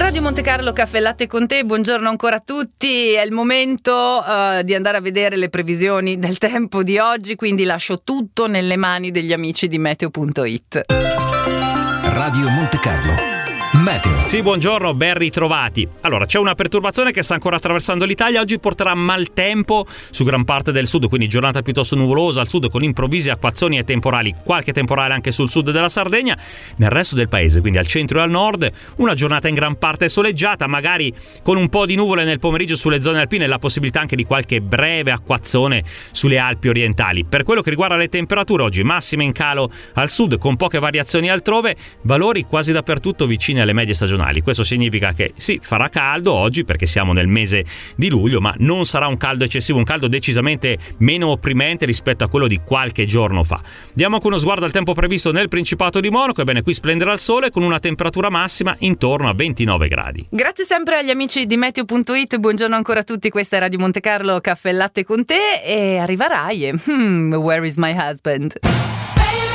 Radio Monte Carlo, caffè latte con te, buongiorno ancora a tutti. È il momento di andare a vedere le previsioni del tempo di oggi, quindi lascio tutto nelle mani degli amici di Meteo.it. Radio Monte Carlo Meteo. Sì, buongiorno, ben ritrovati. Allora, c'è una perturbazione che sta ancora attraversando l'Italia. Oggi porterà maltempo su gran parte del sud, quindi giornata piuttosto nuvolosa al sud con improvvise acquazzoni e temporali, qualche temporale anche sul sud della Sardegna. Nel resto del paese, quindi al centro e al nord, una giornata in gran parte soleggiata, magari con un po' di nuvole nel pomeriggio sulle zone alpine e la possibilità anche di qualche breve acquazzone sulle Alpi orientali. Per quello che riguarda le temperature, oggi massime in calo al sud con poche variazioni altrove, valori quasi dappertutto vicini alle medie stagionali. Questo significa che sì, farà caldo oggi perché siamo nel mese di luglio, ma non sarà un caldo eccessivo, un caldo decisamente meno opprimente rispetto a quello di qualche giorno fa. Diamo anche uno sguardo al tempo previsto nel Principato di Monaco. Ebbene, qui splenderà il sole con una temperatura massima intorno a 29 gradi. Grazie sempre agli amici di Meteo.it, buongiorno ancora a tutti, questa è Radio Monte Carlo, caffè latte con te e arriva Rai. Where is my husband?